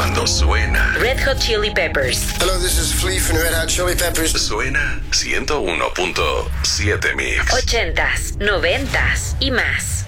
cuando suena. Red Hot Chili Peppers. Hello, this is Flea from Red Hot Chili Peppers. Suena 101.7 Mix. 80s, 90s y más.